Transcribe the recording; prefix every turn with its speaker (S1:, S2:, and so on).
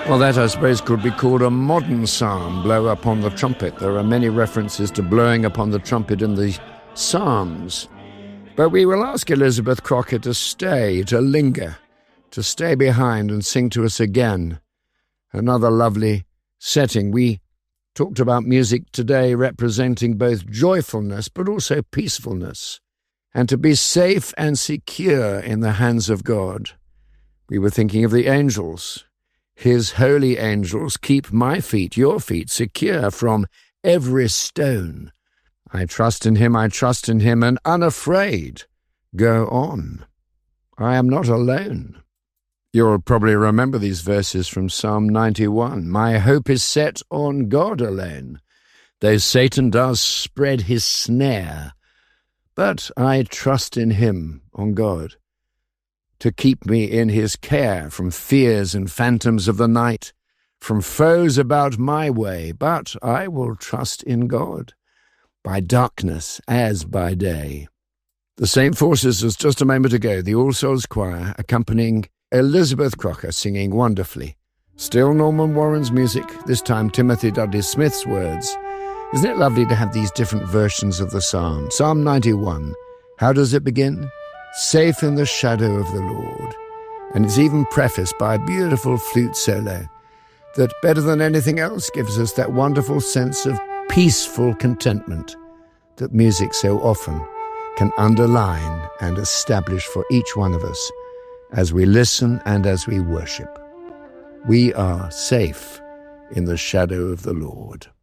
S1: Well, that, I suppose, could be called a modern psalm, blow upon the trumpet. There are many references to blowing upon the trumpet in the Psalms. But we will ask Elizabeth Crocker to stay, to linger, to stay behind and sing to us again. Another lovely setting. We talked about music today representing both joyfulness but also peacefulness, and to be safe and secure in the hands of God. We were thinking of the angels. His holy angels keep my feet, your feet, secure from every stone. I trust in him, and unafraid go on. I am not alone. You'll probably remember these verses from Psalm 91. My hope is set on God alone, though Satan does spread his snare. But I trust in him, on God, to keep me in his care from fears and phantoms of the night, from foes about my way. But I will trust in God, by darkness as by day. The same forces as just a moment ago, the All Souls Choir accompanying Elizabeth Crocker singing wonderfully. Still Norman Warren's music, this time Timothy Dudley Smith's words. Isn't it lovely to have these different versions of the psalm? Psalm 91, how does it begin? Safe in the shadow of the Lord. And it's even prefaced by a beautiful flute solo that, better than anything else, gives us that wonderful sense of peaceful contentment that music so often can underline and establish for each one of us as we listen and as we worship. We are safe in the shadow of the Lord.